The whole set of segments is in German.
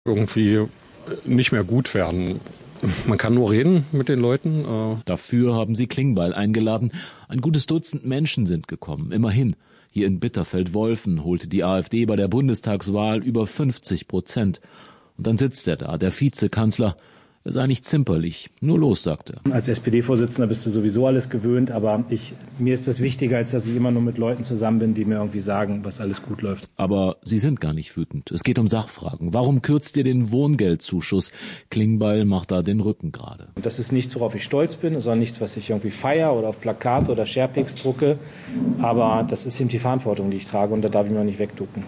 irgendwie nicht mehr gut werden. Man kann nur reden mit den Leuten. Dafür haben sie Klingbeil eingeladen. Ein gutes Dutzend Menschen sind gekommen, immerhin. Hier in Bitterfeld-Wolfen holte die AfD bei der Bundestagswahl über 50%. Und dann sitzt er da, der Vizekanzler. Er sei nicht zimperlich, nur los, sagt er. Als SPD-Vorsitzender bist du sowieso alles gewöhnt, aber mir ist das wichtiger, als dass ich immer nur mit Leuten zusammen bin, die mir irgendwie sagen, was alles gut läuft. Aber Sie sind gar nicht wütend. Es geht um Sachfragen. Warum kürzt ihr den Wohngeldzuschuss? Klingbeil macht da den Rücken gerade. Das ist nichts, worauf ich stolz bin, sondern nichts, was ich irgendwie feiere oder auf Plakate oder Sharepics drucke. Aber das ist eben die Verantwortung, die ich trage, und da darf ich mir auch nicht wegducken.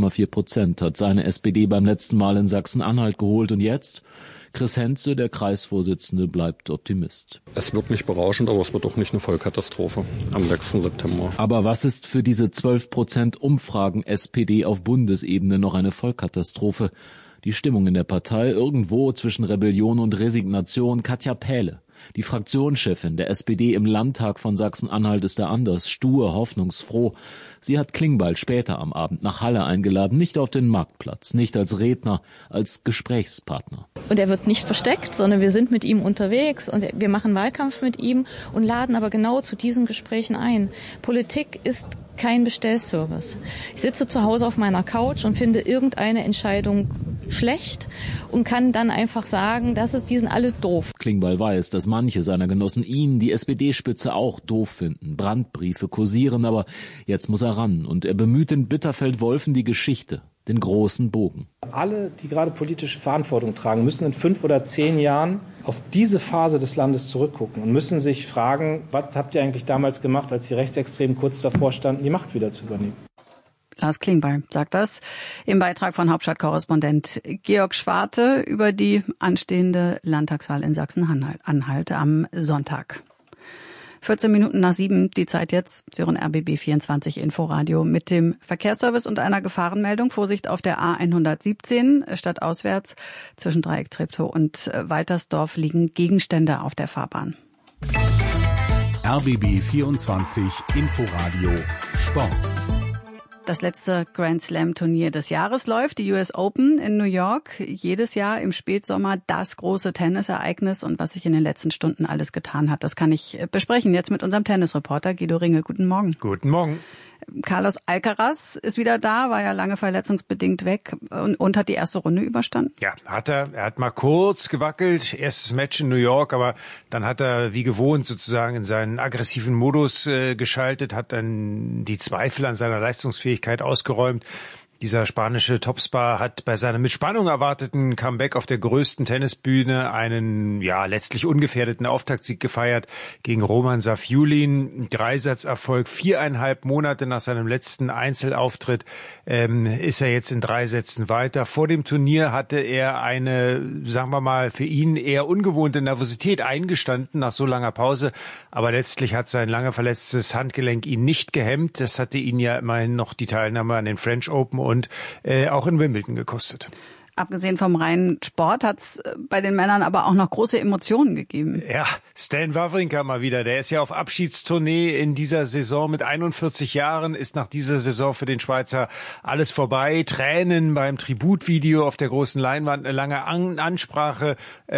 8,4% hat seine SPD beim letzten Mal in Sachsen-Anhalt geholt. Und jetzt? Chris Hentze, der Kreisvorsitzende, bleibt Optimist. Es wird nicht berauschend, aber es wird auch nicht eine Vollkatastrophe am 6. September. Aber was ist für diese 12% Umfragen SPD auf Bundesebene noch eine Vollkatastrophe? Die Stimmung in der Partei irgendwo zwischen Rebellion und Resignation. Katja Pähle, die Fraktionschefin der SPD im Landtag von Sachsen-Anhalt, ist da anders, stur, hoffnungsfroh. Sie hat Klingbeil später am Abend nach Halle eingeladen, nicht auf den Marktplatz, nicht als Redner, als Gesprächspartner. Und er wird nicht versteckt, sondern wir sind mit ihm unterwegs und wir machen Wahlkampf mit ihm und laden aber genau zu diesen Gesprächen ein. Politik ist kein Bestellservice. Ich sitze zu Hause auf meiner Couch und finde irgendeine Entscheidung schlecht und kann dann einfach sagen, die sind alle doof. Klingbeil weiß, dass manche seiner Genossen ihn, die SPD-Spitze, auch doof finden. Brandbriefe kursieren, aber jetzt muss er ran und er bemüht in Bitterfeld-Wolfen die Geschichte, den großen Bogen. Alle, die gerade politische Verantwortung tragen, müssen in 5 oder 10 Jahren auf diese Phase des Landes zurückgucken und müssen sich fragen, was habt ihr eigentlich damals gemacht, als die Rechtsextremen kurz davor standen, die Macht wieder zu übernehmen. Lars Klingbeil sagt das im Beitrag von Hauptstadtkorrespondent Georg Schwarte über die anstehende Landtagswahl in Sachsen-Anhalt am Sonntag. 14 Minuten nach 7, die Zeit jetzt. Sie hören RBB 24 Inforadio mit dem Verkehrsservice und einer Gefahrenmeldung. Vorsicht auf der A117 stadtauswärts. Zwischen Dreieck Treptow und Waltersdorf liegen Gegenstände auf der Fahrbahn. RBB 24 Inforadio Sport. Das letzte Grand Slam Turnier des Jahres läuft, die US Open in New York. Jedes Jahr im Spätsommer das große Tennisereignis, und was sich in den letzten Stunden alles getan hat, das kann ich besprechen jetzt mit unserem Tennisreporter Guido Ringel. Guten Morgen. Guten Morgen. Carlos Alcaraz ist wieder da, war ja lange verletzungsbedingt weg und hat die erste Runde überstanden. Ja, hat er. Er hat mal kurz gewackelt, erstes Match in New York, aber dann hat er wie gewohnt sozusagen in seinen aggressiven Modus geschaltet, hat dann die Zweifel an seiner Leistungsfähigkeit ausgeräumt. Dieser spanische Topstar hat bei seinem mit Spannung erwarteten Comeback auf der größten Tennisbühne einen letztlich ungefährdeten Auftaktsieg gefeiert gegen Roman Safiullin. Dreisatzerfolg, 4,5 Monate nach seinem letzten Einzelauftritt ist er jetzt in 3 Sätzen weiter. Vor dem Turnier hatte er eine, sagen wir mal, für ihn eher ungewohnte Nervosität eingestanden nach so langer Pause. Aber letztlich hat sein lange verletztes Handgelenk ihn nicht gehemmt. Das hatte ihn ja immerhin noch die Teilnahme an den French Open und auch in Wimbledon gekostet. Abgesehen vom reinen Sport hat es bei den Männern aber auch noch große Emotionen gegeben. Ja, Stan Wawrinka mal wieder. Der ist ja auf Abschiedstournee in dieser Saison mit 41 Jahren. Ist nach dieser Saison für den Schweizer alles vorbei. Tränen beim Tributvideo auf der großen Leinwand, eine lange Ansprache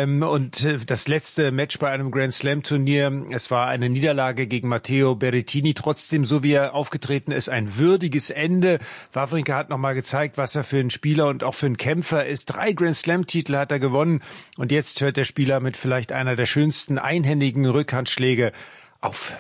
und das letzte Match bei einem Grand Slam Turnier. Es war eine Niederlage gegen Matteo Berrettini. Trotzdem, so wie er aufgetreten ist, ein würdiges Ende. Wawrinka hat nochmal gezeigt, was er für ein Spieler und auch für ein Kämpfer ist. 3 Grand Slam-Titel hat er gewonnen und jetzt hört der Spieler mit vielleicht einer der schönsten einhändigen Rückhandschläge auf.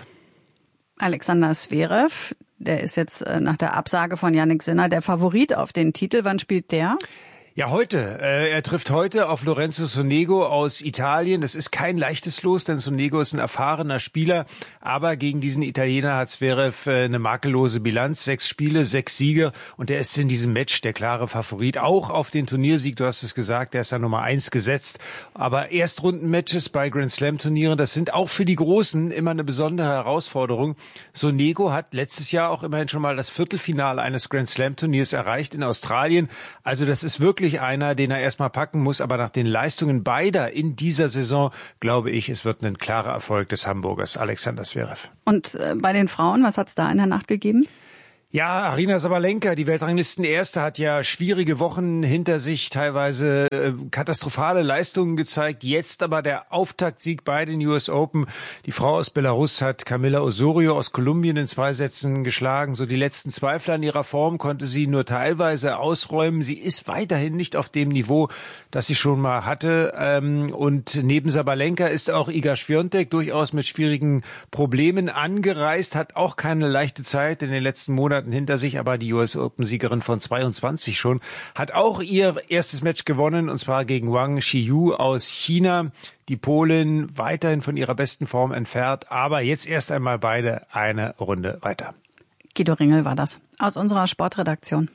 Alexander Zverev, der ist jetzt nach der Absage von Jannik Sinner der Favorit auf den Titel. Wann spielt der? Ja, heute. Er trifft heute auf Lorenzo Sonego aus Italien. Das ist kein leichtes Los, denn Sonego ist ein erfahrener Spieler. Aber gegen diesen Italiener hat Zverev eine makellose Bilanz. 6 Spiele, 6 Siege. Und er ist in diesem Match der klare Favorit. Auch auf den Turniersieg, du hast es gesagt, der ist ja Nummer 1 gesetzt. Aber Erstrundenmatches bei Grand Slam Turnieren, das sind auch für die Großen immer eine besondere Herausforderung. Sonego hat letztes Jahr auch immerhin schon mal das Viertelfinale eines Grand Slam Turniers erreicht in Australien. Also das ist wirklich einer, den er erstmal packen muss, aber nach den Leistungen beider in dieser Saison, glaube ich, es wird ein klarer Erfolg des Hamburgers Alexander Zverev. Und bei den Frauen, was hat's da in der Nacht gegeben? Ja, Aryna Sabalenka, die Weltranglistenerste, hat ja schwierige Wochen hinter sich, teilweise katastrophale Leistungen gezeigt. Jetzt aber der Auftaktsieg bei den US Open. Die Frau aus Belarus hat Camila Osorio aus Kolumbien in 2 Sätzen geschlagen. So die letzten Zweifel an ihrer Form konnte sie nur teilweise ausräumen. Sie ist weiterhin nicht auf dem Niveau, das sie schon mal hatte. Und neben Sabalenka ist auch Iga Swiatek durchaus mit schwierigen Problemen angereist, hat auch keine leichte Zeit in den letzten Monaten hinter sich, aber die US Open-Siegerin von 22 schon, hat auch ihr erstes Match gewonnen, und zwar gegen Wang Qiyu aus China. Die Polin weiterhin von ihrer besten Form entfernt, aber jetzt erst einmal beide eine Runde weiter. Guido Ringel war das aus unserer Sportredaktion.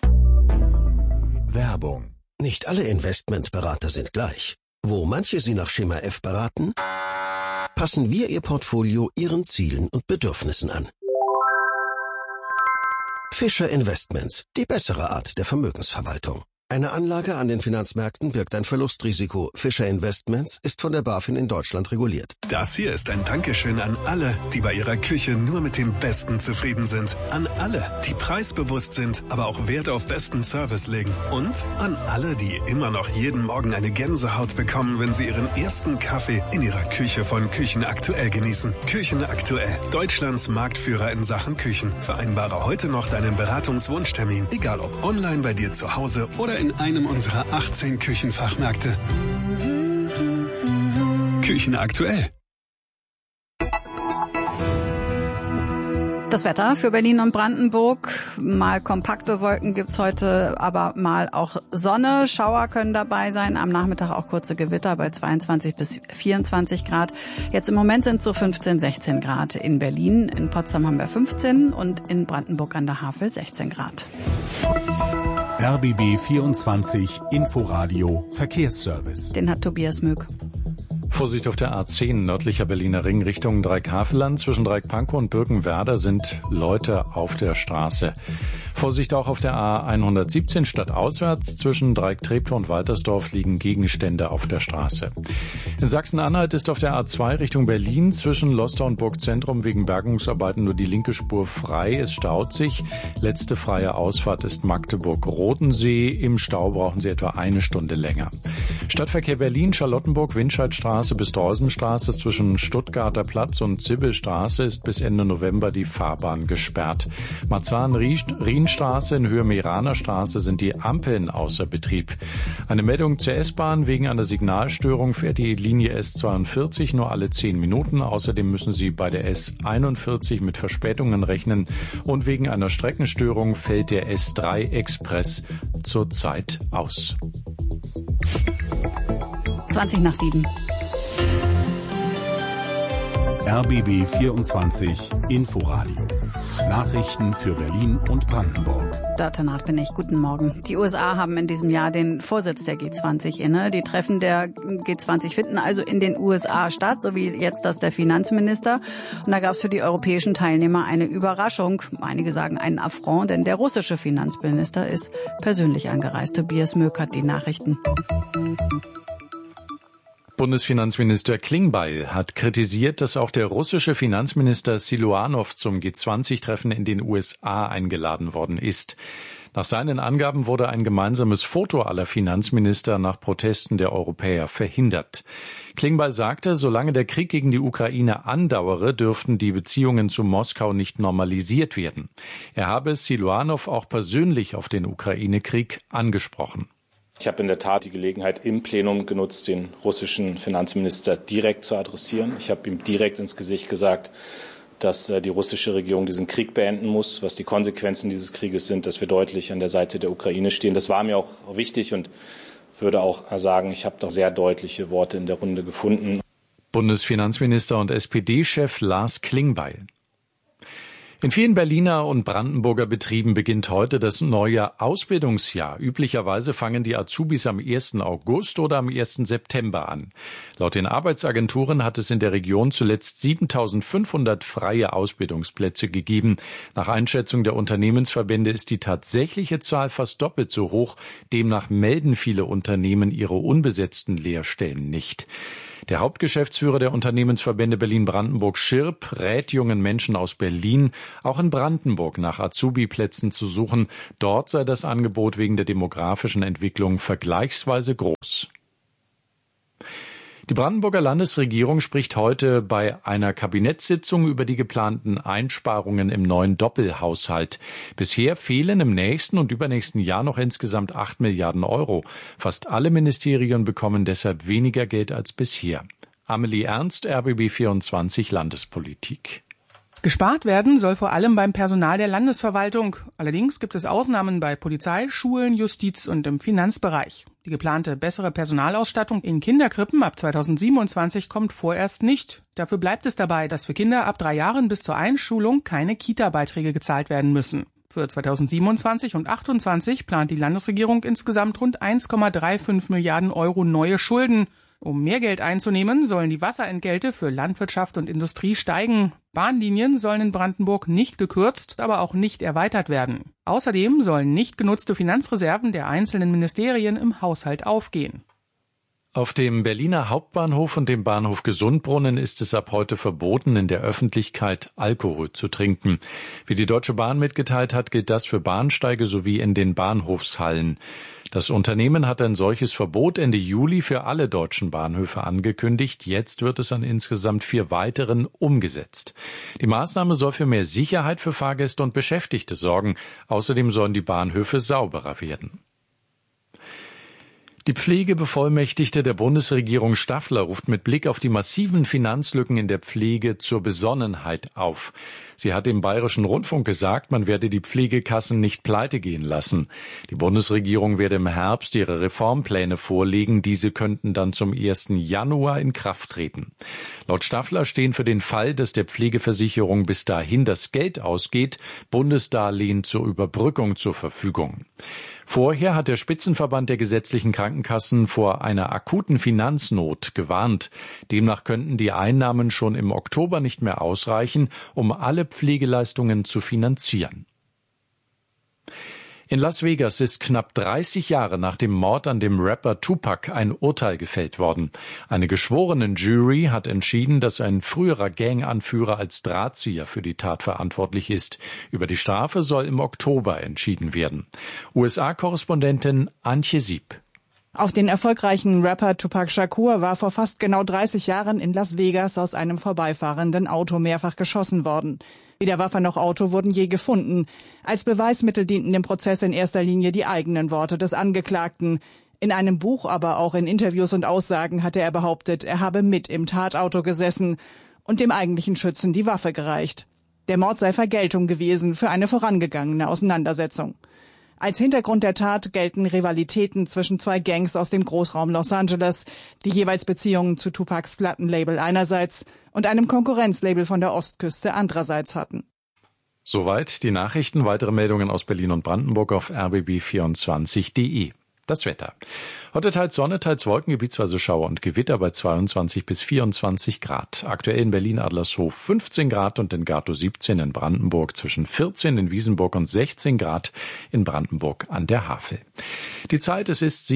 Werbung. Nicht alle Investmentberater sind gleich. Wo manche Sie nach Schema F beraten, passen wir Ihr Portfolio Ihren Zielen und Bedürfnissen an. Fischer Investments, die bessere Art der Vermögensverwaltung. Eine Anlage an den Finanzmärkten birgt ein Verlustrisiko. Fischer Investments ist von der BaFin in Deutschland reguliert. Das hier ist ein Dankeschön an alle, die bei ihrer Küche nur mit dem Besten zufrieden sind. An alle, die preisbewusst sind, aber auch Wert auf besten Service legen. Und an alle, die immer noch jeden Morgen eine Gänsehaut bekommen, wenn sie ihren ersten Kaffee in ihrer Küche von Küchen Aktuell genießen. Küchen Aktuell, Deutschlands Marktführer in Sachen Küchen. Vereinbare heute noch deinen Beratungswunschtermin, egal ob online bei dir zu Hause oder in einem unserer 18 Küchenfachmärkte. Küchen Aktuell. Das Wetter für Berlin und Brandenburg. Mal kompakte Wolken gibt's heute, aber mal auch Sonne. Schauer können dabei sein. Am Nachmittag auch kurze Gewitter bei 22 bis 24 Grad. Jetzt im Moment sind es so 15, 16 Grad in Berlin. In Potsdam haben wir 15 und in Brandenburg an der Havel 16 Grad. RBB 24 Inforadio Verkehrsservice. Den hat Tobias Möck. Vorsicht auf der A10 nördlicher Berliner Ring Richtung Dreieck-Havelland. Zwischen Dreieck-Pankow und Birkenwerder sind Leute auf der Straße. Vorsicht auch auf der A117 stadtauswärts. Zwischen Dreieck-Treptow und Waltersdorf liegen Gegenstände auf der Straße. In Sachsen-Anhalt ist auf der A2 Richtung Berlin zwischen Lostar und Burgzentrum wegen Bergungsarbeiten nur die linke Spur frei. Es staut sich. Letzte freie Ausfahrt ist Magdeburg-Rodensee. Im Stau brauchen Sie etwa 1 Stunde länger. Stadtverkehr Berlin, Charlottenburg, Windscheidstraße bis Dreusenstraße zwischen Stuttgarter Platz und Zibbelstraße ist bis Ende November die Fahrbahn gesperrt. Marzahn-Rienstraße in Höhe Meraner Straße sind die Ampeln außer Betrieb. Eine Meldung zur S-Bahn: Wegen einer Signalstörung fährt die Linie S42 nur alle 10 Minuten. Außerdem müssen Sie bei der S41 mit Verspätungen rechnen. Und wegen einer Streckenstörung fällt der S3 Express zurzeit aus. 20 nach 7. RBB 24 Inforadio. Nachrichten für Berlin und Brandenburg. Dörte Naht bin ich. Guten Morgen. Die USA haben in diesem Jahr den Vorsitz der G20 inne. Die Treffen der G20 finden also in den USA statt, so wie jetzt das der Finanzminister. Und da gab es für die europäischen Teilnehmer eine Überraschung. Einige sagen einen Affront, denn der russische Finanzminister ist persönlich angereist. Tobias Möck hat die Nachrichten. Bundesfinanzminister Klingbeil hat kritisiert, dass auch der russische Finanzminister Siluanow zum G20-Treffen in den USA eingeladen worden ist. Nach seinen Angaben wurde ein gemeinsames Foto aller Finanzminister nach Protesten der Europäer verhindert. Klingbeil sagte, solange der Krieg gegen die Ukraine andauere, dürften die Beziehungen zu Moskau nicht normalisiert werden. Er habe Siluanow auch persönlich auf den Ukraine-Krieg angesprochen. Ich habe in der Tat die Gelegenheit im Plenum genutzt, den russischen Finanzminister direkt zu adressieren. Ich habe ihm direkt ins Gesicht gesagt, dass die russische Regierung diesen Krieg beenden muss, was die Konsequenzen dieses Krieges sind, dass wir deutlich an der Seite der Ukraine stehen. Das war mir auch wichtig und würde auch sagen, ich habe doch sehr deutliche Worte in der Runde gefunden. Bundesfinanzminister und SPD-Chef Lars Klingbeil. In vielen Berliner und Brandenburger Betrieben beginnt heute das neue Ausbildungsjahr. Üblicherweise fangen die Azubis am 1. August oder am 1. September an. Laut den Arbeitsagenturen hat es in der Region zuletzt 7.500 freie Ausbildungsplätze gegeben. Nach Einschätzung der Unternehmensverbände ist die tatsächliche Zahl fast doppelt so hoch. Demnach melden viele Unternehmen ihre unbesetzten Lehrstellen nicht. Der Hauptgeschäftsführer der Unternehmensverbände Berlin-Brandenburg Schirp rät jungen Menschen aus Berlin, auch in Brandenburg nach Azubi-Plätzen zu suchen. Dort sei das Angebot wegen der demografischen Entwicklung vergleichsweise groß. Die Brandenburger Landesregierung spricht heute bei einer Kabinettssitzung über die geplanten Einsparungen im neuen Doppelhaushalt. Bisher fehlen im nächsten und übernächsten Jahr noch insgesamt 8 Milliarden Euro. Fast alle Ministerien bekommen deshalb weniger Geld als bisher. Amelie Ernst, RBB 24 Landespolitik. Gespart werden soll vor allem beim Personal der Landesverwaltung. Allerdings gibt es Ausnahmen bei Polizei, Schulen, Justiz und im Finanzbereich. Die geplante bessere Personalausstattung in Kinderkrippen ab 2027 kommt vorerst nicht. Dafür bleibt es dabei, dass für Kinder ab 3 Jahren bis zur Einschulung keine Kita-Beiträge gezahlt werden müssen. Für 2027 und 2028 plant die Landesregierung insgesamt rund 1,35 Milliarden Euro neue Schulden. Um mehr Geld einzunehmen, sollen die Wasserentgelte für Landwirtschaft und Industrie steigen. Bahnlinien sollen in Brandenburg nicht gekürzt, aber auch nicht erweitert werden. Außerdem sollen nicht genutzte Finanzreserven der einzelnen Ministerien im Haushalt aufgehen. Auf dem Berliner Hauptbahnhof und dem Bahnhof Gesundbrunnen ist es ab heute verboten, in der Öffentlichkeit Alkohol zu trinken. Wie die Deutsche Bahn mitgeteilt hat, gilt das für Bahnsteige sowie in den Bahnhofshallen. Das Unternehmen hat ein solches Verbot Ende Juli für alle deutschen Bahnhöfe angekündigt. Jetzt wird es an insgesamt 4 weiteren umgesetzt. Die Maßnahme soll für mehr Sicherheit für Fahrgäste und Beschäftigte sorgen. Außerdem sollen die Bahnhöfe sauberer werden. Die Pflegebevollmächtigte der Bundesregierung Staffler ruft mit Blick auf die massiven Finanzlücken in der Pflege zur Besonnenheit auf. Sie hat im Bayerischen Rundfunk gesagt, man werde die Pflegekassen nicht pleitegehen lassen. Die Bundesregierung werde im Herbst ihre Reformpläne vorlegen. Diese könnten dann zum 1. Januar in Kraft treten. Laut Staffler stehen für den Fall, dass der Pflegeversicherung bis dahin das Geld ausgeht, Bundesdarlehen zur Überbrückung zur Verfügung. Vorher hat der Spitzenverband der gesetzlichen Krankenkassen vor einer akuten Finanznot gewarnt. Demnach könnten die Einnahmen schon im Oktober nicht mehr ausreichen, um alle Pflegeleistungen zu finanzieren. In Las Vegas ist knapp 30 Jahre nach dem Mord an dem Rapper Tupac ein Urteil gefällt worden. Eine Geschworenenjury hat entschieden, dass ein früherer Ganganführer als Drahtzieher für die Tat verantwortlich ist. Über die Strafe soll im Oktober entschieden werden. USA-Korrespondentin Antje Sieb. Auf den erfolgreichen Rapper Tupac Shakur war vor fast genau 30 Jahren in Las Vegas aus einem vorbeifahrenden Auto mehrfach geschossen worden. Weder Waffe noch Auto wurden je gefunden. Als Beweismittel dienten dem Prozess in erster Linie die eigenen Worte des Angeklagten. In einem Buch, aber auch in Interviews und Aussagen hatte er behauptet, er habe mit im Tatauto gesessen und dem eigentlichen Schützen die Waffe gereicht. Der Mord sei Vergeltung gewesen für eine vorangegangene Auseinandersetzung. Als Hintergrund der Tat gelten Rivalitäten zwischen 2 Gangs aus dem Großraum Los Angeles, die jeweils Beziehungen zu Tupacs Plattenlabel einerseits und einem Konkurrenzlabel von der Ostküste andererseits hatten. Soweit die Nachrichten. Weitere Meldungen aus Berlin und Brandenburg auf rbb24.de. Das Wetter. Heute teils Sonne, teils Wolken, gebietsweise Schauer und Gewitter bei 22 bis 24 Grad. Aktuell in Berlin-Adlershof 15 Grad und in Gatow 17, in Brandenburg zwischen 14 in Wiesenburg und 16 Grad in Brandenburg an der Havel. Die Zeit, es ist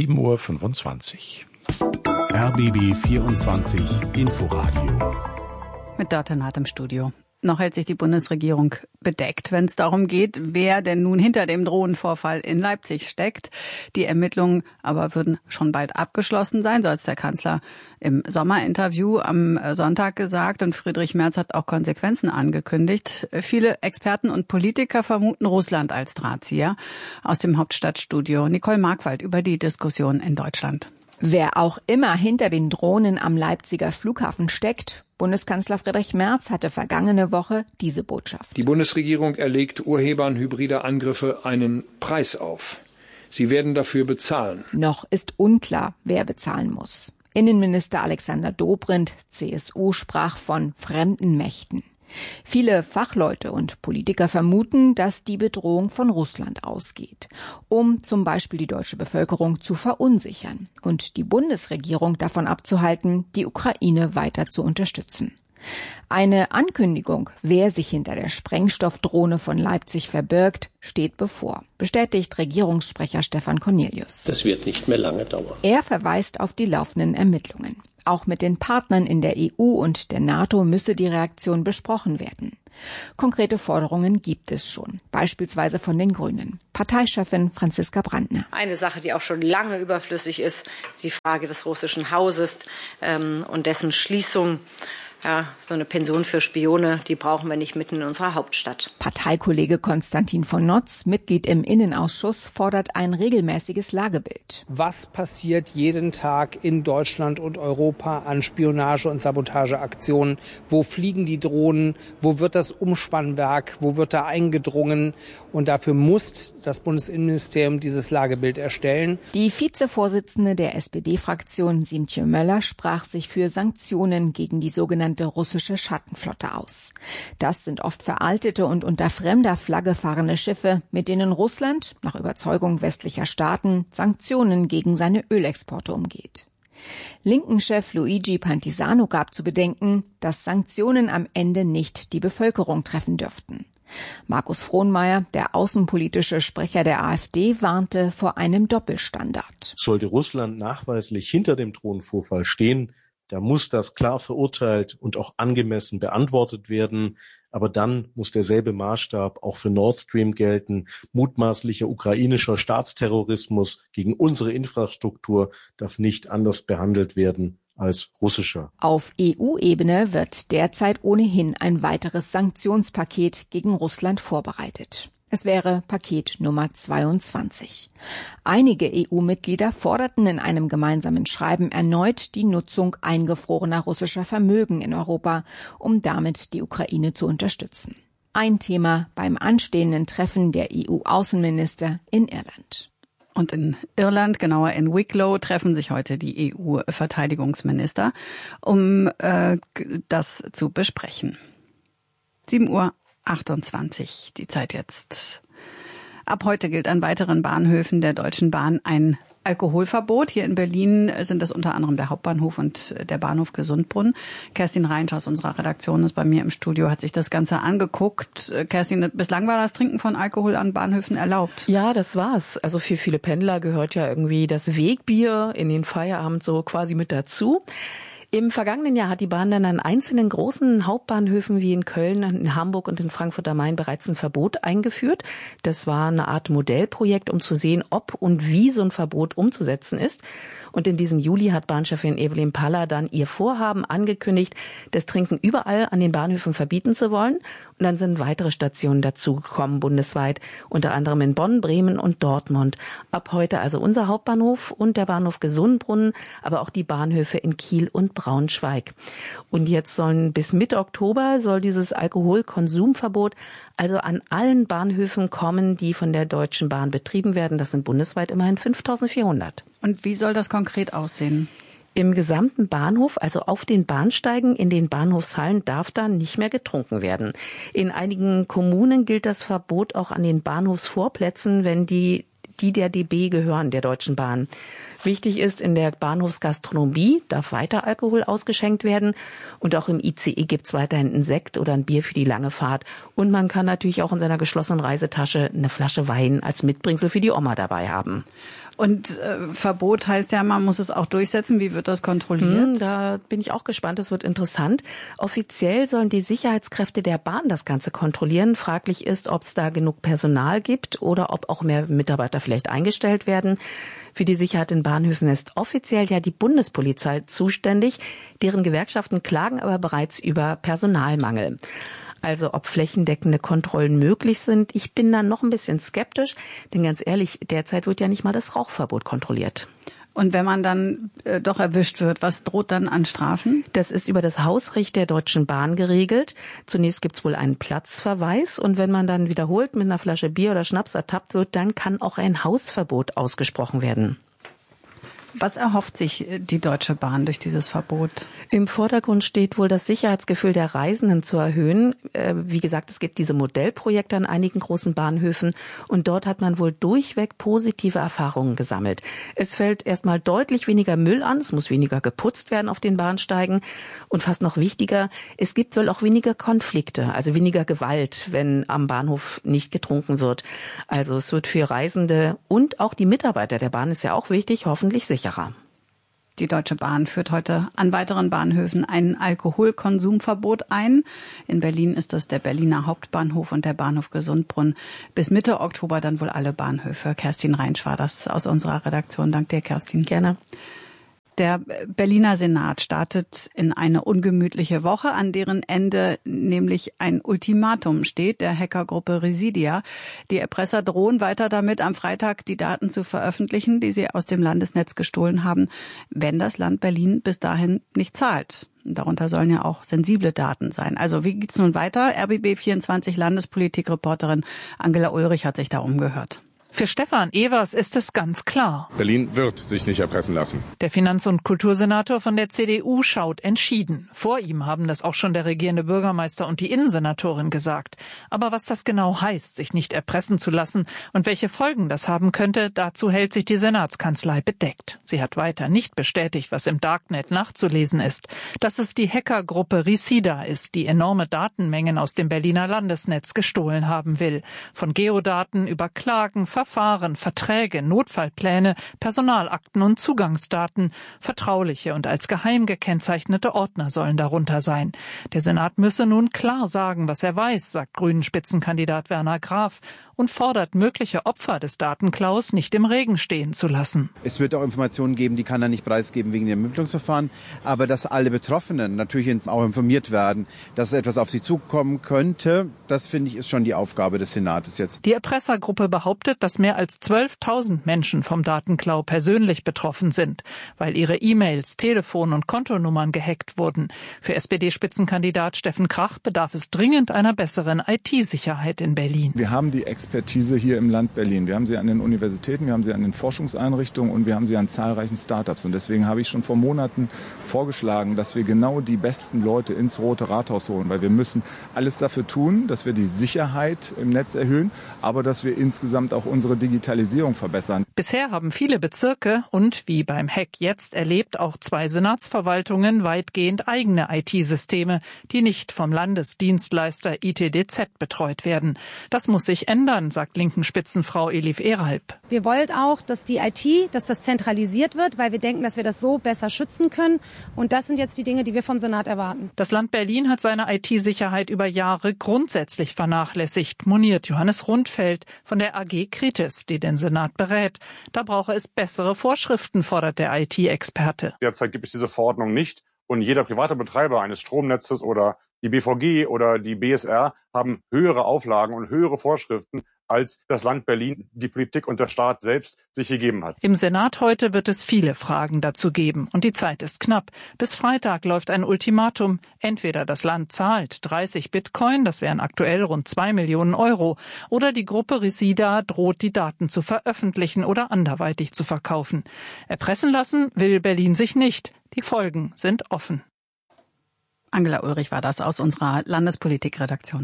7:25 Uhr. RBB 24 Inforadio. Mit Dörte Naht im Studio. Noch hält sich die Bundesregierung bedeckt, wenn es darum geht, wer denn nun hinter dem Drohnenvorfall in Leipzig steckt. Die Ermittlungen aber würden schon bald abgeschlossen sein, so hat es der Kanzler im Sommerinterview am Sonntag gesagt. Und Friedrich Merz hat auch Konsequenzen angekündigt. Viele Experten und Politiker vermuten Russland als Drahtzieher. Aus dem Hauptstadtstudio Nicole Markwald über die Diskussion in Deutschland. Wer auch immer hinter den Drohnen am Leipziger Flughafen steckt, Bundeskanzler Friedrich Merz hatte vergangene Woche diese Botschaft. Die Bundesregierung erlegt Urhebern hybrider Angriffe einen Preis auf. Sie werden dafür bezahlen. Noch ist unklar, wer bezahlen muss. Innenminister Alexander Dobrindt, CSU, sprach von fremden Mächten. Viele Fachleute und Politiker vermuten, dass die Bedrohung von Russland ausgeht, um zum Beispiel die deutsche Bevölkerung zu verunsichern und die Bundesregierung davon abzuhalten, die Ukraine weiter zu unterstützen. Eine Ankündigung, wer sich hinter der Sprengstoffdrohne von Leipzig verbirgt, steht bevor, bestätigt Regierungssprecher Stefan Cornelius. Das wird nicht mehr lange dauern. Er verweist auf die laufenden Ermittlungen. Auch mit den Partnern in der EU und der NATO müsse die Reaktion besprochen werden. Konkrete Forderungen gibt es schon, beispielsweise von den Grünen. Parteichefin Franziska Brandner. Eine Sache, die auch schon lange überflüssig ist, ist die Frage des russischen Hauses und dessen Schließung. Ja, so eine Pension für Spione, die brauchen wir nicht mitten in unserer Hauptstadt. Parteikollege Konstantin von Notz, Mitglied im Innenausschuss, fordert ein regelmäßiges Lagebild. Was passiert jeden Tag in Deutschland und Europa an Spionage- und Sabotageaktionen? Wo fliegen die Drohnen? Wo wird das Umspannwerk? Wo wird da eingedrungen? Und dafür muss das Bundesinnenministerium dieses Lagebild erstellen. Die Vizevorsitzende der SPD-Fraktion, Siemtje Möller, sprach sich für Sanktionen gegen die sogenannte russische Schattenflotte aus. Das sind oft veraltete und unter fremder Flagge fahrende Schiffe, mit denen Russland, nach Überzeugung westlicher Staaten, Sanktionen gegen seine Ölexporte umgeht. Linken-Chef Luigi Pantisano gab zu bedenken, dass Sanktionen am Ende nicht die Bevölkerung treffen dürften. Markus Frohnmeier, der außenpolitische Sprecher der AfD, warnte vor einem Doppelstandard. Sollte Russland nachweislich hinter dem Drohnenvorfall stehen, da muss das klar verurteilt und auch angemessen beantwortet werden. Aber dann muss derselbe Maßstab auch für Nord Stream gelten. Mutmaßlicher ukrainischer Staatsterrorismus gegen unsere Infrastruktur darf nicht anders behandelt werden als russischer. Auf EU-Ebene wird derzeit ohnehin ein weiteres Sanktionspaket gegen Russland vorbereitet. Es wäre Paket Nummer 22. Einige EU-Mitglieder forderten in einem gemeinsamen Schreiben erneut die Nutzung eingefrorener russischer Vermögen in Europa, um damit die Ukraine zu unterstützen. Ein Thema beim anstehenden Treffen der EU-Außenminister in Irland. Und in Irland, genauer in Wicklow, treffen sich heute die EU-Verteidigungsminister, um das zu besprechen. 7:28 Uhr, die Zeit jetzt. Ab heute gilt an weiteren Bahnhöfen der Deutschen Bahn ein Alkoholverbot. Hier in Berlin sind das unter anderem der Hauptbahnhof und der Bahnhof Gesundbrunnen. Kerstin Reinsch aus unserer Redaktion ist bei mir im Studio, hat sich das Ganze angeguckt. Kerstin, bislang war das Trinken von Alkohol an Bahnhöfen erlaubt? Ja, das war's. Also für viele Pendler gehört ja irgendwie das Wegbier in den Feierabend so quasi mit dazu. Im vergangenen Jahr hat die Bahn dann an einzelnen großen Hauptbahnhöfen wie in Köln, in Hamburg und in Frankfurt am Main bereits ein Verbot eingeführt. Das war eine Art Modellprojekt, um zu sehen, ob und wie so ein Verbot umzusetzen ist. Und in diesem Juli hat Bahnchefin Evelyn Paller dann ihr Vorhaben angekündigt, das Trinken überall an den Bahnhöfen verbieten zu wollen. Und dann sind weitere Stationen dazugekommen bundesweit, unter anderem in Bonn, Bremen und Dortmund. Ab heute also unser Hauptbahnhof und der Bahnhof Gesundbrunnen, aber auch die Bahnhöfe in Kiel und Braunschweig. Und jetzt sollen bis Mitte Oktober soll dieses Alkoholkonsumverbot also an allen Bahnhöfen kommen, die von der Deutschen Bahn betrieben werden. Das sind bundesweit immerhin 5.400. Und wie soll das konkret aussehen? Im gesamten Bahnhof, also auf den Bahnsteigen, in den Bahnhofshallen, darf da nicht mehr getrunken werden. In einigen Kommunen gilt das Verbot auch an den Bahnhofsvorplätzen, wenn die der DB gehören, der Deutschen Bahn. Wichtig ist, in der Bahnhofsgastronomie darf weiter Alkohol ausgeschenkt werden und auch im ICE gibt's weiterhin einen Sekt oder ein Bier für die lange Fahrt. Und man kann natürlich auch in seiner geschlossenen Reisetasche eine Flasche Wein als Mitbringsel für die Oma dabei haben. Und Verbot heißt ja, man muss es auch durchsetzen. Wie wird das kontrolliert? Da bin ich auch gespannt. Das wird interessant. Offiziell sollen die Sicherheitskräfte der Bahn das Ganze kontrollieren. Fraglich ist, ob es da genug Personal gibt oder ob auch mehr Mitarbeiter vielleicht eingestellt werden. Für die Sicherheit in Bahnhöfen ist offiziell ja die Bundespolizei zuständig. Deren Gewerkschaften klagen aber bereits über Personalmangel. Also ob flächendeckende Kontrollen möglich sind. Ich bin da noch ein bisschen skeptisch, denn ganz ehrlich, derzeit wird ja nicht mal das Rauchverbot kontrolliert. Und wenn man dann doch erwischt wird, was droht dann an Strafen? Das ist über das Hausrecht der Deutschen Bahn geregelt. Zunächst gibt's wohl einen Platzverweis und wenn man dann wiederholt mit einer Flasche Bier oder Schnaps ertappt wird, dann kann auch ein Hausverbot ausgesprochen werden. Was erhofft sich die Deutsche Bahn durch dieses Verbot? Im Vordergrund steht wohl das Sicherheitsgefühl der Reisenden zu erhöhen. Wie gesagt, es gibt diese Modellprojekte an einigen großen Bahnhöfen und dort hat man wohl durchweg positive Erfahrungen gesammelt. Es fällt erstmal deutlich weniger Müll an, es muss weniger geputzt werden auf den Bahnsteigen und fast noch wichtiger, es gibt wohl auch weniger Konflikte, also weniger Gewalt, wenn am Bahnhof nicht getrunken wird. Also es wird für Reisende und auch die Mitarbeiter der Bahn, ist ja auch wichtig, hoffentlich sicherer. Die Deutsche Bahn führt heute an weiteren Bahnhöfen ein Alkoholkonsumverbot ein. In Berlin ist das der Berliner Hauptbahnhof und der Bahnhof Gesundbrunn. Bis Mitte Oktober dann wohl alle Bahnhöfe. Kerstin Reinsch war das aus unserer Redaktion. Dank dir, Kerstin. Gerne. Der Berliner Senat startet in eine ungemütliche Woche, an deren Ende nämlich ein Ultimatum steht, der Hackergruppe Residia. Die Erpresser drohen weiter damit, am Freitag die Daten zu veröffentlichen, die sie aus dem Landesnetz gestohlen haben, wenn das Land Berlin bis dahin nicht zahlt. Darunter sollen ja auch sensible Daten sein. Also wie geht's nun weiter? RBB24 Landespolitik-Reporterin Angela Ulrich hat sich da umgehört. Für Stefan Evers ist es ganz klar. Berlin wird sich nicht erpressen lassen. Der Finanz- und Kultursenator von der CDU schaut entschieden. Vor ihm haben das auch schon der regierende Bürgermeister und die Innensenatorin gesagt. Aber was das genau heißt, sich nicht erpressen zu lassen und welche Folgen das haben könnte, dazu hält sich die Senatskanzlei bedeckt. Sie hat weiter nicht bestätigt, was im Darknet nachzulesen ist. Dass es die Hackergruppe Residia ist, die enorme Datenmengen aus dem Berliner Landesnetz gestohlen haben will. Von Geodaten über Klagen, Verfahren, Verträge, Notfallpläne, Personalakten und Zugangsdaten. Vertrauliche und als geheim gekennzeichnete Ordner sollen darunter sein. Der Senat müsse nun klar sagen, was er weiß, sagt Grünen-Spitzenkandidat Werner Graf und fordert mögliche Opfer des Datenklaus nicht im Regen stehen zu lassen. Es wird auch Informationen geben, die kann er nicht preisgeben wegen dem Ermittlungsverfahren, aber dass alle Betroffenen natürlich auch informiert werden, dass etwas auf sie zukommen könnte, das finde ich ist schon die Aufgabe des Senates jetzt. Die Erpressergruppe behauptet, dass mehr als 12.000 Menschen vom Datenklau persönlich betroffen sind, weil ihre E-Mails, Telefon- und Kontonummern gehackt wurden. Für SPD-Spitzenkandidat Steffen Krach bedarf es dringend einer besseren IT-Sicherheit in Berlin. Wir haben die Expertise hier im Land Berlin. Wir haben sie an den Universitäten, wir haben sie an den Forschungseinrichtungen und wir haben sie an zahlreichen Startups. Und deswegen habe ich schon vor Monaten vorgeschlagen, dass wir genau die besten Leute ins Rote Rathaus holen, weil wir müssen alles dafür tun, dass wir die Sicherheit im Netz erhöhen, aber dass wir insgesamt auch unsere Digitalisierung verbessern. Bisher haben viele Bezirke und, wie beim Hack jetzt erlebt, auch 2 Senatsverwaltungen weitgehend eigene IT-Systeme, die nicht vom Landesdienstleister ITDZ betreut werden. Das muss sich ändern, sagt linken Spitzenfrau Elif Erhalb. Wir wollen auch, dass die IT, dass das zentralisiert wird, weil wir denken, dass wir das so besser schützen können. Und das sind jetzt die Dinge, die wir vom Senat erwarten. Das Land Berlin hat seine IT-Sicherheit über Jahre grundsätzlich vernachlässigt, moniert Johannes Rundfeld von der AG Kritis, die den Senat berät. Da brauche es bessere Vorschriften, fordert der IT-Experte. Derzeit gibt es diese Verordnung nicht und jeder private Betreiber eines Stromnetzes oder die BVG oder die BSR haben höhere Auflagen und höhere Vorschriften, als das Land Berlin, die Politik und der Staat selbst sich gegeben hat. Im Senat heute wird es viele Fragen dazu geben und die Zeit ist knapp. Bis Freitag läuft ein Ultimatum. Entweder das Land zahlt 30 Bitcoin, das wären aktuell rund 2 Millionen Euro, oder die Gruppe Residia droht, die Daten zu veröffentlichen oder anderweitig zu verkaufen. Erpressen lassen will Berlin sich nicht. Die Folgen sind offen. Angela Ulrich war das aus unserer Landespolitikredaktion.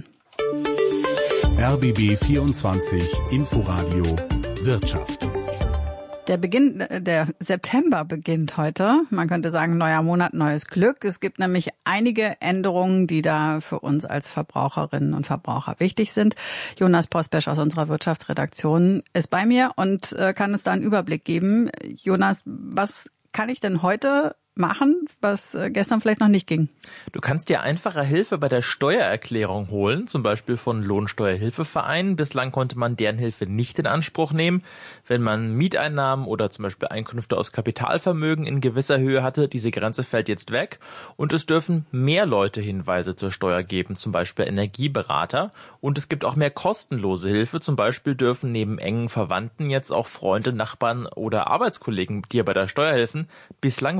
RBB 24 Inforadio Wirtschaft. Der September beginnt heute. Man könnte sagen, neuer Monat, neues Glück. Es gibt nämlich einige Änderungen, die da für uns als Verbraucherinnen und Verbraucher wichtig sind. Jonas Pospesch aus unserer Wirtschaftsredaktion ist bei mir und kann uns da einen Überblick geben. Jonas, was kann ich denn heute machen, was gestern vielleicht noch nicht ging? Du kannst dir einfache Hilfe bei der Steuererklärung holen, zum Beispiel von Lohnsteuerhilfevereinen. Bislang konnte man deren Hilfe nicht in Anspruch nehmen. Wenn man Mieteinnahmen oder zum Beispiel Einkünfte aus Kapitalvermögen in gewisser Höhe hatte, diese Grenze fällt jetzt weg und es dürfen mehr Leute Hinweise zur Steuer geben, zum Beispiel Energieberater. Und es gibt auch mehr kostenlose Hilfe, zum Beispiel dürfen neben engen Verwandten jetzt auch Freunde, Nachbarn oder Arbeitskollegen dir bei der Steuer helfen. Bislang war das tatsächlich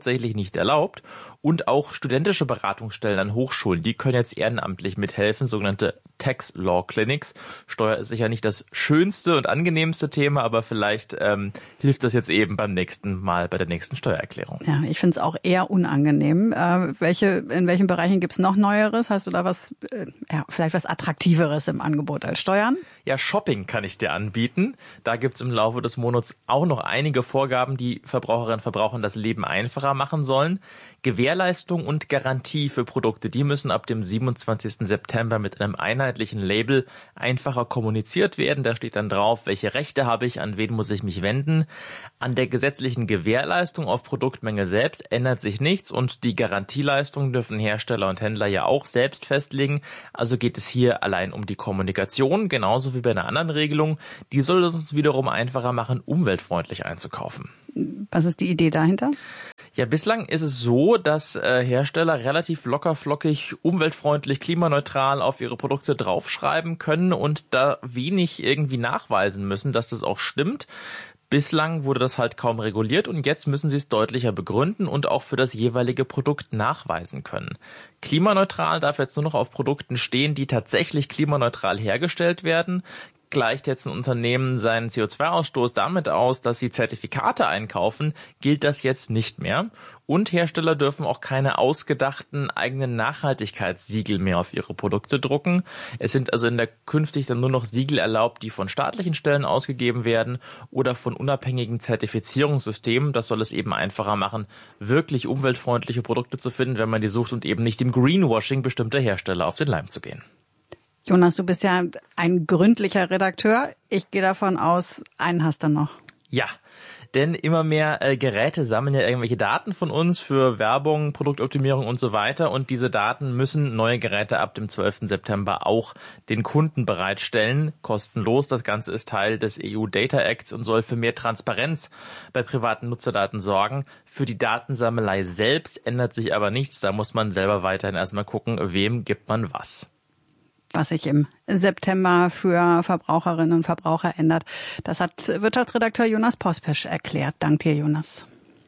tatsächlich nicht erlaubt. Und auch studentische Beratungsstellen an Hochschulen, die können jetzt ehrenamtlich mithelfen, sogenannte Tax Law Clinics. Steuer ist sicher nicht das schönste und angenehmste Thema, aber vielleicht hilft das jetzt eben beim nächsten Mal bei der nächsten Steuererklärung. Ja, ich finde es auch eher unangenehm. In welchen Bereichen gibt's noch Neueres? Hast du da was, vielleicht was Attraktiveres im Angebot als Steuern? Ja, Shopping kann ich dir anbieten. Da gibt's im Laufe des Monats auch noch einige Vorgaben, die Verbraucherinnen und Verbrauchern das Leben einfacher machen sollen. Gewährleistung und Garantie für Produkte, die müssen ab dem 27. September mit einem einheitlichen Label einfacher kommuniziert werden. Da steht dann drauf, welche Rechte habe ich, an wen muss ich mich wenden. An der gesetzlichen Gewährleistung auf Produktmenge selbst ändert sich nichts und die Garantieleistung dürfen Hersteller und Händler ja auch selbst festlegen. Also geht es hier allein um die Kommunikation, genauso wie bei einer anderen Regelung. Die soll es uns wiederum einfacher machen, umweltfreundlich einzukaufen. Was ist die Idee dahinter? Ja, bislang ist es so, dass Hersteller relativ lockerflockig, umweltfreundlich, klimaneutral auf ihre Produkte draufschreiben können und da wenig irgendwie nachweisen müssen, dass das auch stimmt. Bislang wurde das halt kaum reguliert und jetzt müssen sie es deutlicher begründen und auch für das jeweilige Produkt nachweisen können. Klimaneutral darf jetzt nur noch auf Produkten stehen, die tatsächlich klimaneutral hergestellt werden. Gleicht jetzt ein Unternehmen seinen CO2-Ausstoß damit aus, dass sie Zertifikate einkaufen, gilt das jetzt nicht mehr. Und Hersteller dürfen auch keine ausgedachten eigenen Nachhaltigkeitssiegel mehr auf ihre Produkte drucken. Es sind also in der künftig dann nur noch Siegel erlaubt, die von staatlichen Stellen ausgegeben werden oder von unabhängigen Zertifizierungssystemen. Das soll es eben einfacher machen, wirklich umweltfreundliche Produkte zu finden, wenn man die sucht und eben nicht dem Greenwashing bestimmter Hersteller auf den Leim zu gehen. Jonas, du bist ja ein gründlicher Redakteur. Ich gehe davon aus, einen hast du noch. Ja, denn immer mehr Geräte sammeln ja irgendwelche Daten von uns für Werbung, Produktoptimierung und so weiter. Und diese Daten müssen neue Geräte ab dem 12. September auch den Kunden bereitstellen. Kostenlos. Das Ganze ist Teil des EU Data Acts und soll für mehr Transparenz bei privaten Nutzerdaten sorgen. Für die Datensammelei selbst ändert sich aber nichts. Da muss man selber weiterhin erstmal gucken, wem gibt man was. Was sich im September für Verbraucherinnen und Verbraucher ändert. Das hat Wirtschaftsredakteur Jonas Pospesch erklärt. Dank dir, Jonas.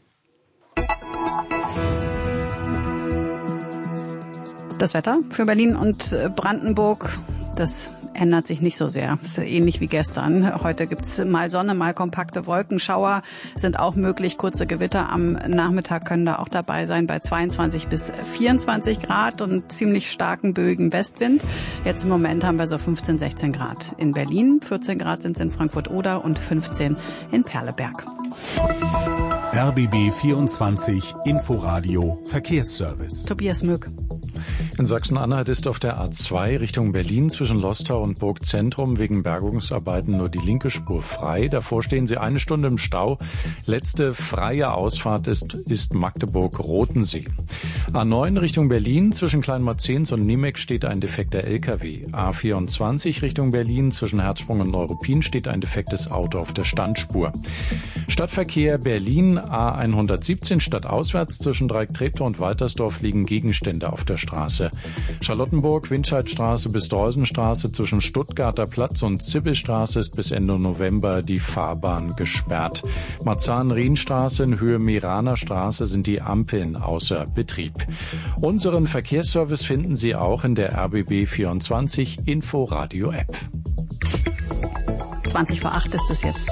Das Wetter für Berlin und Brandenburg, das ändert sich nicht so sehr. Das ist ähnlich wie gestern. Heute gibt's mal Sonne, mal kompakte Wolkenschauer. Sind auch möglich. Kurze Gewitter am Nachmittag können da auch dabei sein bei 22 bis 24 Grad und ziemlich starken böigen Westwind. Jetzt im Moment haben wir so 15, 16 Grad in Berlin. 14 Grad sind es in Frankfurt-Oder und 15 in Perleberg. RBB 24 Inforadio Verkehrsservice. Tobias Mück. In Sachsen-Anhalt ist auf der A2 Richtung Berlin zwischen Lostal und Burgzentrum wegen Bergungsarbeiten nur die linke Spur frei. Davor stehen Sie 1 Stunde im Stau. Letzte freie Ausfahrt ist Magdeburg-Rotensee. A9 Richtung Berlin zwischen Kleinmarzens und Niemek steht ein defekter LKW. A24 Richtung Berlin zwischen Herzsprung und Neuruppin steht ein defektes Auto auf der Standspur. Stadtverkehr Berlin A117 stadtauswärts zwischen Dreieck-Treptow und Waltersdorf liegen Gegenstände auf der Straße. Charlottenburg, Windscheidstraße bis Dreusenstraße zwischen Stuttgarter Platz und Zippelstraße ist bis Ende November die Fahrbahn gesperrt. Marzahn-Rienstraße in Höhe Meraner Straße sind die Ampeln außer Betrieb. Unseren Verkehrsservice finden Sie auch in der RBB 24 Inforadio App. 20 vor 8 ist es jetzt.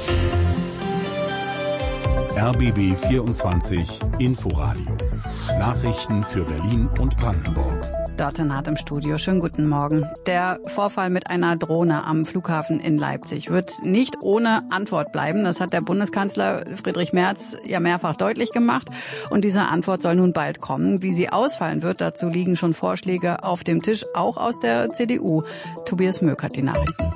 RBB 24 Inforadio. Nachrichten für Berlin und Brandenburg. Dörte-Naht im Studio. Schönen guten Morgen. Der Vorfall mit einer Drohne am Flughafen in Leipzig wird nicht ohne Antwort bleiben. Das hat der Bundeskanzler Friedrich Merz ja mehrfach deutlich gemacht. Und diese Antwort soll nun bald kommen. Wie sie ausfallen wird, dazu liegen schon Vorschläge auf dem Tisch, auch aus der CDU. Tobias Möck hat die Nachrichten.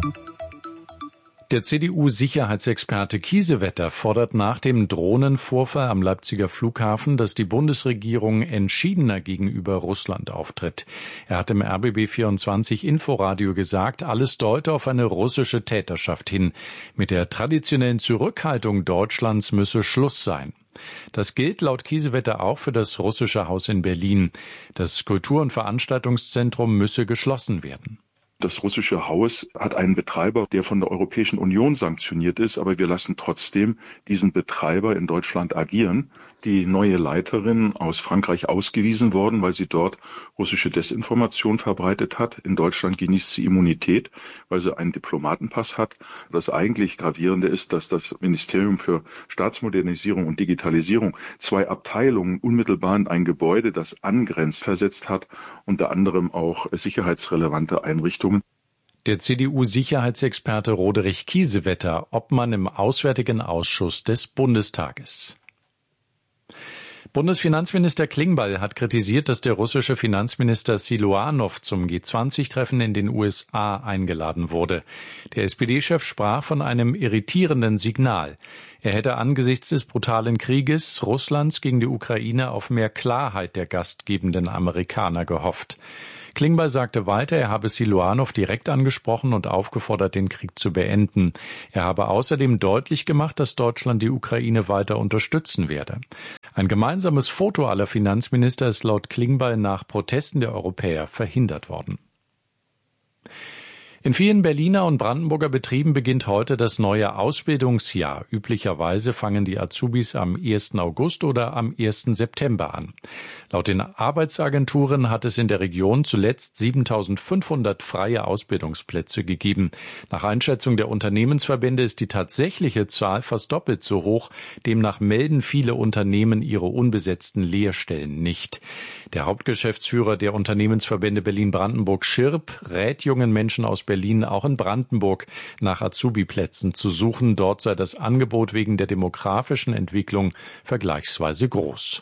Der CDU-Sicherheitsexperte Kiesewetter fordert nach dem Drohnenvorfall am Leipziger Flughafen, dass die Bundesregierung entschiedener gegenüber Russland auftritt. Er hat im RBB 24 Inforadio gesagt, alles deute auf eine russische Täterschaft hin. Mit der traditionellen Zurückhaltung Deutschlands müsse Schluss sein. Das gilt laut Kiesewetter auch für das russische Haus in Berlin. Das Kultur- und Veranstaltungszentrum müsse geschlossen werden. Das russische Haus hat einen Betreiber, der von der Europäischen Union sanktioniert ist, aber wir lassen trotzdem diesen Betreiber in Deutschland agieren. die neue Leiterin aus Frankreich ausgewiesen worden, weil sie dort russische Desinformation verbreitet hat. In Deutschland genießt sie Immunität, weil sie einen Diplomatenpass hat. Das eigentlich Gravierende ist, dass das Ministerium für Staatsmodernisierung und Digitalisierung 2 Abteilungen unmittelbar in ein Gebäude, das angrenzt, versetzt hat, unter anderem auch sicherheitsrelevante Einrichtungen. Der CDU-Sicherheitsexperte Roderich Kiesewetter, Obmann im Auswärtigen Ausschuss des Bundestages. Bundesfinanzminister Klingbeil hat kritisiert, dass der russische Finanzminister Siluanow zum G20-Treffen in den USA eingeladen wurde. Der SPD-Chef sprach von einem irritierenden Signal. Er hätte angesichts des brutalen Krieges Russlands gegen die Ukraine auf mehr Klarheit der gastgebenden Amerikaner gehofft. Klingbeil sagte weiter, er habe Siluanow direkt angesprochen und aufgefordert, den Krieg zu beenden. Er habe außerdem deutlich gemacht, dass Deutschland die Ukraine weiter unterstützen werde. Ein gemeinsames Foto aller Finanzminister ist laut Klingbeil nach Protesten der Europäer verhindert worden. In vielen Berliner und Brandenburger Betrieben beginnt heute das neue Ausbildungsjahr. Üblicherweise fangen die Azubis am 1. August oder am 1. September an. Laut den Arbeitsagenturen hat es in der Region zuletzt 7.500 freie Ausbildungsplätze gegeben. Nach Einschätzung der Unternehmensverbände ist die tatsächliche Zahl fast doppelt so hoch. Demnach melden viele Unternehmen ihre unbesetzten Lehrstellen nicht. Der Hauptgeschäftsführer der Unternehmensverbände Berlin-Brandenburg Schirp rät jungen Menschen aus Berlin auch in Brandenburg nach Azubi-Plätzen zu suchen. Dort sei das Angebot wegen der demografischen Entwicklung vergleichsweise groß.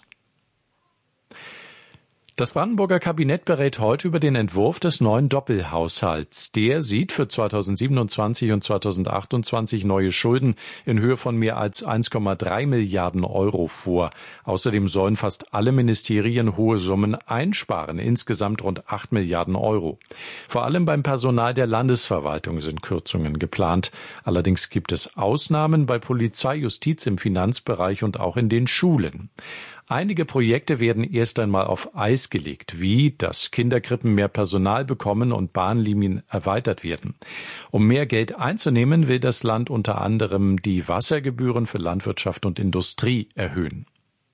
Das Brandenburger Kabinett berät heute über den Entwurf des neuen Doppelhaushalts. Der sieht für 2027 und 2028 neue Schulden in Höhe von mehr als 1,3 Milliarden Euro vor. Außerdem sollen fast alle Ministerien hohe Summen einsparen, insgesamt rund 8 Milliarden Euro. Vor allem beim Personal der Landesverwaltung sind Kürzungen geplant. Allerdings gibt es Ausnahmen bei Polizei, Justiz, im Finanzbereich und auch in den Schulen. Einige Projekte werden erst einmal auf Eis gelegt, wie dass Kinderkrippen mehr Personal bekommen und Bahnlinien erweitert werden. Um mehr Geld einzunehmen, will das Land unter anderem die Wassergebühren für Landwirtschaft und Industrie erhöhen.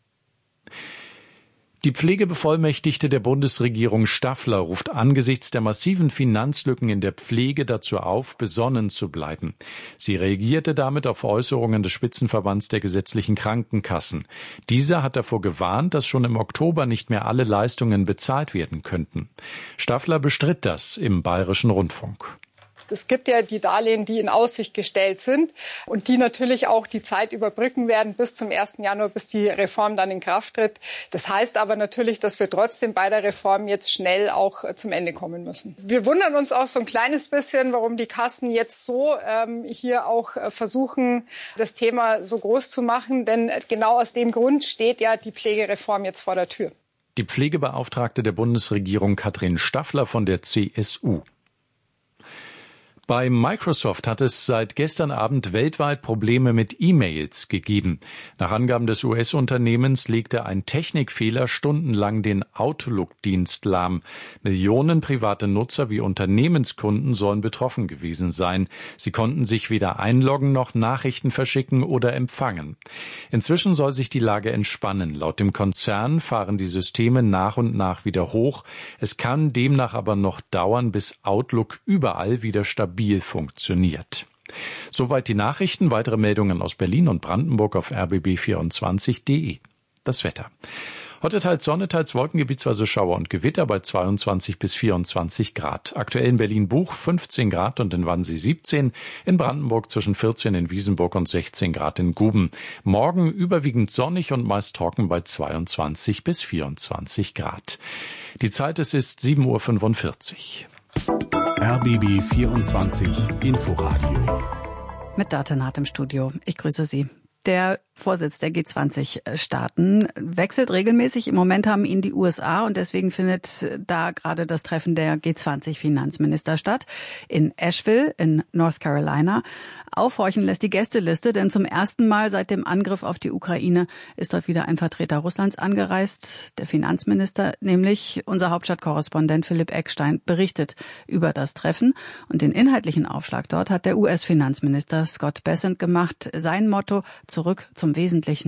Die Pflegebevollmächtigte der Bundesregierung Staffler ruft angesichts der massiven Finanzlücken in der Pflege dazu auf, besonnen zu bleiben. Sie reagierte damit auf Äußerungen des Spitzenverbands der gesetzlichen Krankenkassen. Dieser hat davor gewarnt, dass schon im Oktober nicht mehr alle Leistungen bezahlt werden könnten. Staffler bestritt das im Bayerischen Rundfunk. Es gibt ja die Darlehen, die in Aussicht gestellt sind und die natürlich auch die Zeit überbrücken werden bis zum 1. Januar, bis die Reform dann in Kraft tritt. Das heißt aber natürlich, dass wir trotzdem bei der Reform jetzt schnell auch zum Ende kommen müssen. Wir wundern uns auch so ein kleines bisschen, warum die Kassen jetzt so hier auch versuchen, das Thema so groß zu machen. Denn genau aus dem Grund steht ja die Pflegereform jetzt vor der Tür. Die Pflegebeauftragte der Bundesregierung Katrin Staffler von der CSU. Bei Microsoft hat es seit gestern Abend weltweit Probleme mit E-Mails gegeben. Nach Angaben des US-Unternehmens legte ein Technikfehler stundenlang den Outlook-Dienst lahm. Millionen private Nutzer wie Unternehmenskunden sollen betroffen gewesen sein. Sie konnten sich weder einloggen noch Nachrichten verschicken oder empfangen. Inzwischen soll sich die Lage entspannen. Laut dem Konzern fahren die Systeme nach und nach wieder hoch. Es kann demnach aber noch dauern, bis Outlook überall wieder stabil funktioniert. Soweit die Nachrichten. Weitere Meldungen aus Berlin und Brandenburg auf rbb24.de. Das Wetter. Heute teils Sonne, teils Wolken, gebietsweise Schauer und Gewitter bei 22 bis 24 Grad. Aktuell in Berlin-Buch 15 Grad und in Wannsee 17. In Brandenburg zwischen 14 in Wiesenburg und 16 Grad in Guben. Morgen überwiegend sonnig und meist trocken bei 22 bis 24 Grad. Die Zeit, es ist 7.45 Uhr. RBB 24 Inforadio. Mit Datenat im Studio. Ich grüße Sie. Der Vorsitz der G20-Staaten wechselt regelmäßig. Im Moment haben ihn die USA und deswegen findet da gerade das Treffen der G20-Finanzminister statt in Asheville in North Carolina. Aufhorchen lässt die Gästeliste, denn zum ersten Mal seit dem Angriff auf die Ukraine ist dort wieder ein Vertreter Russlands angereist. Der Finanzminister, nämlich unser Hauptstadtkorrespondent Philipp Eckstein, berichtet über das Treffen. Und den inhaltlichen Aufschlag dort hat der US-Finanzminister Scott Bessent gemacht. Sein Motto: zurück zum Wesentlichen.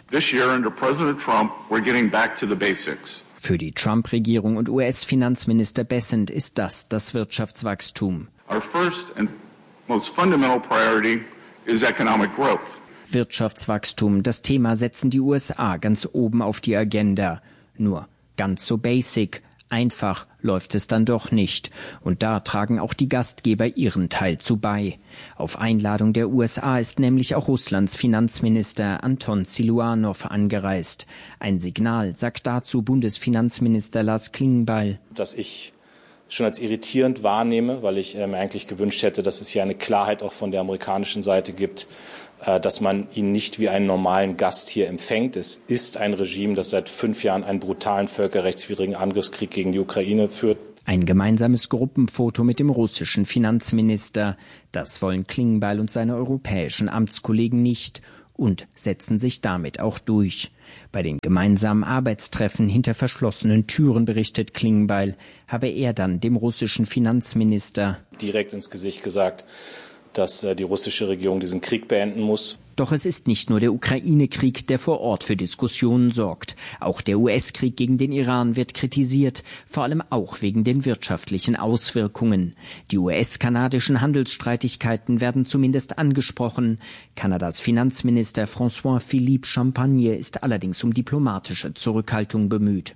This year under President Trump, we're getting back to the basics. Für die Trump-Regierung und US-Finanzminister Bessent ist das Wirtschaftswachstum. Our first and most fundamental priority is economic growth. Wirtschaftswachstum, das Thema setzen die USA ganz oben auf die Agenda. Nur ganz so basic, einfach läuft es dann doch nicht. Und da tragen auch die Gastgeber ihren Teil zu bei. Auf Einladung der USA ist nämlich auch Russlands Finanzminister Anton Siluanow angereist. Ein Signal, sagt dazu Bundesfinanzminister Lars Klingbeil. Dass ich schon als irritierend wahrnehme, weil ich mir eigentlich gewünscht hätte, dass es hier eine Klarheit auch von der amerikanischen Seite gibt, dass man ihn nicht wie einen normalen Gast hier empfängt. Es ist ein Regime, das seit 5 Jahren einen brutalen völkerrechtswidrigen Angriffskrieg gegen die Ukraine führt. Ein gemeinsames Gruppenfoto mit dem russischen Finanzminister. Das wollen Klingbeil und seine europäischen Amtskollegen nicht und setzen sich damit auch durch. Bei den gemeinsamen Arbeitstreffen hinter verschlossenen Türen, berichtet Klingbeil, habe er dann dem russischen Finanzminister direkt ins Gesicht gesagt, dass die russische Regierung diesen Krieg beenden muss. Doch es ist nicht nur der Ukraine-Krieg, der vor Ort für Diskussionen sorgt. Auch der US-Krieg gegen den Iran wird kritisiert, vor allem auch wegen den wirtschaftlichen Auswirkungen. Die US-kanadischen Handelsstreitigkeiten werden zumindest angesprochen. Kanadas Finanzminister François-Philippe Champagner ist allerdings um diplomatische Zurückhaltung bemüht.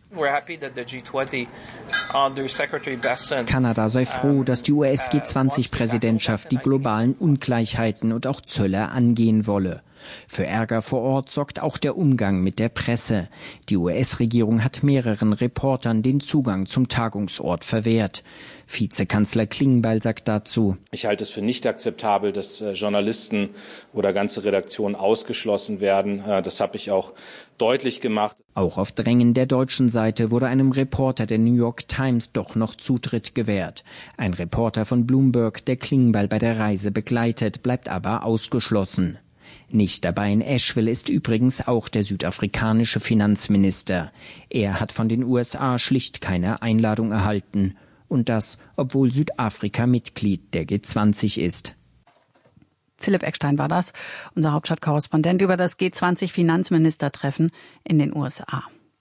Kanada sei froh, dass die US-G20-Präsidentschaft die globalen Ungleichheiten und auch Zölle angehen wolle. Für Ärger vor Ort sorgt auch der Umgang mit der Presse. Die US-Regierung hat mehreren Reportern den Zugang zum Tagungsort verwehrt. Vizekanzler Klingbeil sagt dazu: Ich halte es für nicht akzeptabel, dass Journalisten oder ganze Redaktionen ausgeschlossen werden. Das habe ich auch deutlich gemacht. Auch auf Drängen der deutschen Seite wurde einem Reporter der New York Times doch noch Zutritt gewährt. Ein Reporter von Bloomberg, der Klingbeil bei der Reise begleitet, bleibt aber ausgeschlossen. Nicht dabei in Asheville ist übrigens auch der südafrikanische Finanzminister. Er hat von den USA schlicht keine Einladung erhalten. Und das, obwohl Südafrika Mitglied der G20 ist. Philipp Eckstein war das, unser Hauptstadtkorrespondent über das G20-Finanzministertreffen in den USA.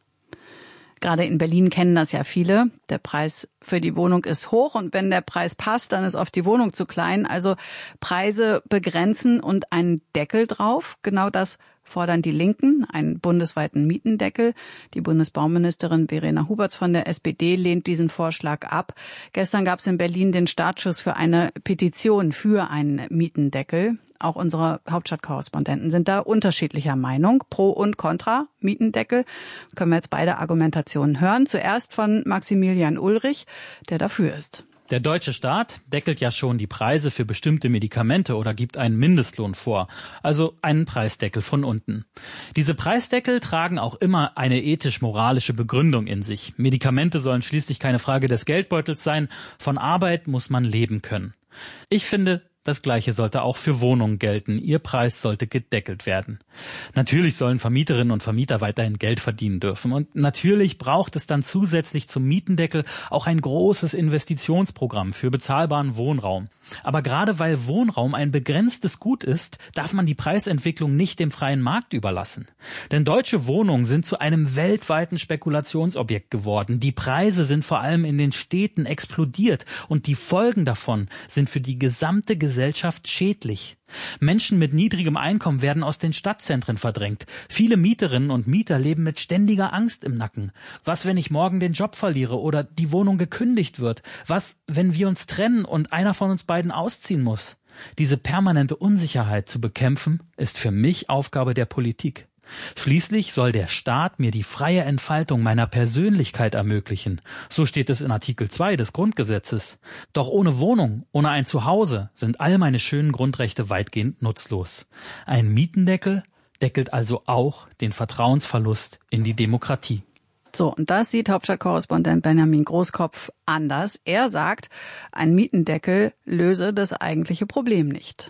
Gerade in Berlin kennen das ja viele. Der Preis für die Wohnung ist hoch und wenn der Preis passt, dann ist oft die Wohnung zu klein. Also Preise begrenzen und einen Deckel drauf. Genau das fordern die Linken, einen bundesweiten Mietendeckel. Die Bundesbauministerin Verena Huberts von der SPD lehnt diesen Vorschlag ab. Gestern gab es in Berlin den Startschuss für eine Petition für einen Mietendeckel. Auch unsere Hauptstadtkorrespondenten sind da unterschiedlicher Meinung. Pro und Contra Mietendeckel. Können wir jetzt beide Argumentationen hören. Zuerst von Maximilian Ulrich, der dafür ist. Der deutsche Staat deckelt ja schon die Preise für bestimmte Medikamente oder gibt einen Mindestlohn vor, also einen Preisdeckel von unten. Diese Preisdeckel tragen auch immer eine ethisch-moralische Begründung in sich. Medikamente sollen schließlich keine Frage des Geldbeutels sein, von Arbeit muss man leben können. Ich finde, das Gleiche sollte auch für Wohnungen gelten. Ihr Preis sollte gedeckelt werden. Natürlich sollen Vermieterinnen und Vermieter weiterhin Geld verdienen dürfen. Und natürlich braucht es dann zusätzlich zum Mietendeckel auch ein großes Investitionsprogramm für bezahlbaren Wohnraum. Aber gerade weil Wohnraum ein begrenztes Gut ist, darf man die Preisentwicklung nicht dem freien Markt überlassen. Denn deutsche Wohnungen sind zu einem weltweiten Spekulationsobjekt geworden. Die Preise sind vor allem in den Städten explodiert und die Folgen davon sind für die gesamte Gesellschaft schädlich. Menschen mit niedrigem Einkommen werden aus den Stadtzentren verdrängt. Viele Mieterinnen und Mieter leben mit ständiger Angst im Nacken. Was, wenn ich morgen den Job verliere oder die Wohnung gekündigt wird? Was, wenn wir uns trennen und einer von uns beiden ausziehen muss? Diese permanente Unsicherheit zu bekämpfen, ist für mich Aufgabe der Politik. Schließlich soll der Staat mir die freie Entfaltung meiner Persönlichkeit ermöglichen. So steht es in Artikel 2 des Grundgesetzes. Doch ohne Wohnung, ohne ein Zuhause sind all meine schönen Grundrechte weitgehend nutzlos. Ein Mietendeckel deckelt also auch den Vertrauensverlust in die Demokratie. So, und das sieht Hauptstadtkorrespondent Benjamin Großkopf anders. Er sagt, ein Mietendeckel löse das eigentliche Problem nicht.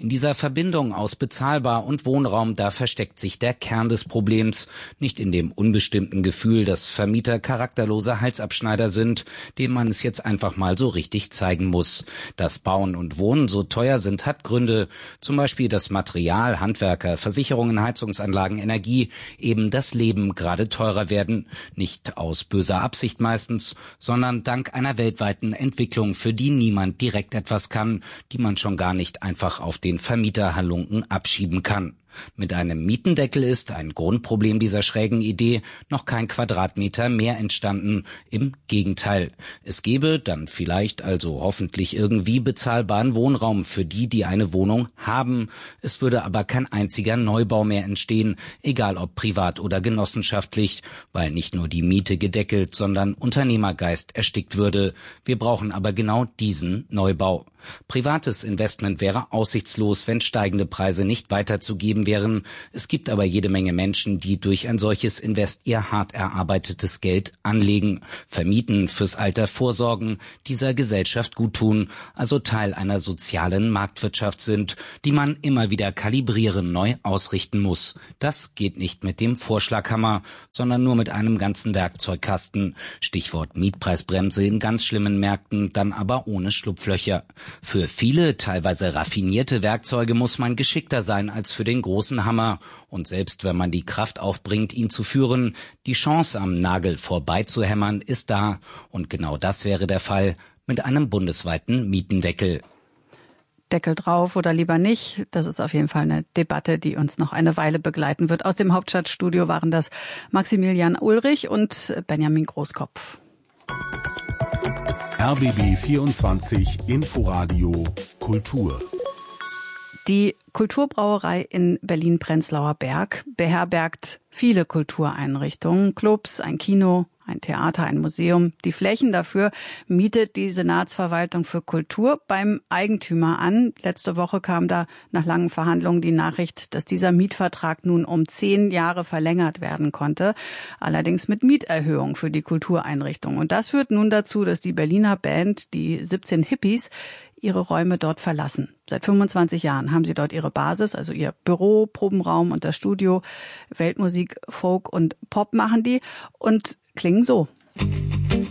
In dieser Verbindung aus bezahlbar und Wohnraum, da versteckt sich der Kern des Problems. Nicht in dem unbestimmten Gefühl, dass Vermieter charakterlose Halsabschneider sind, denen man es jetzt einfach mal so richtig zeigen muss. Dass Bauen und Wohnen so teuer sind, hat Gründe. Zum Beispiel das Material, Handwerker, Versicherungen, Heizungsanlagen, Energie, eben das Leben gerade teurer werden. Nicht aus böser Absicht meistens, sondern dank einer weltweiten Entwicklung, für die niemand direkt etwas kann, die man schon gar nicht einfach auf den Vermieterhalunken abschieben kann. Mit einem Mietendeckel ist, ein Grundproblem dieser schrägen Idee, noch kein Quadratmeter mehr entstanden. Im Gegenteil. Es gäbe dann vielleicht, also hoffentlich irgendwie, bezahlbaren Wohnraum für die, die eine Wohnung haben. Es würde aber kein einziger Neubau mehr entstehen, egal ob privat oder genossenschaftlich, weil nicht nur die Miete gedeckelt, sondern Unternehmergeist erstickt würde. Wir brauchen aber genau diesen Neubau. Privates Investment wäre aussichtslos, wenn steigende Preise nicht weiterzugeben wären. Es gibt aber jede Menge Menschen, die durch ein solches Invest ihr hart erarbeitetes Geld anlegen, vermieten, fürs Alter vorsorgen, dieser Gesellschaft guttun, also Teil einer sozialen Marktwirtschaft sind, die man immer wieder kalibrieren, neu ausrichten muss. Das geht nicht mit dem Vorschlaghammer, sondern nur mit einem ganzen Werkzeugkasten. Stichwort Mietpreisbremse in ganz schlimmen Märkten, dann aber ohne Schlupflöcher. Für viele, teilweise raffinierte Werkzeuge muss man geschickter sein als für den großen Hammer. Und selbst wenn man die Kraft aufbringt, ihn zu führen, die Chance am Nagel vorbeizuhämmern ist da. Und genau das wäre der Fall mit einem bundesweiten Mietendeckel. Deckel drauf oder lieber nicht? Das ist auf jeden Fall eine Debatte, die uns noch eine Weile begleiten wird. Aus dem Hauptstadtstudio waren das Maximilian Ulrich und Benjamin Großkopf. RBB 24 Inforadio Kultur. Die Kulturbrauerei in Berlin-Prenzlauer Berg beherbergt viele Kultureinrichtungen, Clubs, ein Kino, ein Theater, ein Museum. Die Flächen dafür mietet die Senatsverwaltung für Kultur beim Eigentümer an. Letzte Woche kam da nach langen Verhandlungen die Nachricht, dass dieser Mietvertrag nun um 10 Jahre verlängert werden konnte. Allerdings mit Mieterhöhung für die Kultureinrichtung. Und das führt nun dazu, dass die Berliner Band, die 17 Hippies, ihre Räume dort verlassen. Seit 25 Jahren haben sie dort ihre Basis, also ihr Büro, Probenraum und das Studio. Weltmusik, Folk und Pop machen die und klingen so.